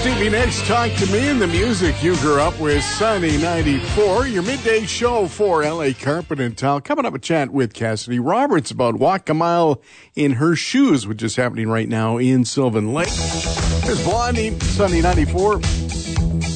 Stevie Nicks, Talk to Me, and the music you grew up with, Sunny 94, your midday show for L.A. Carpet and Towel. Coming up, a chat with Cassidy Roberts about Walk a Mile in Her Shoes, which is happening right now in Sylvan Lake. There's Blondie, Sunny 94.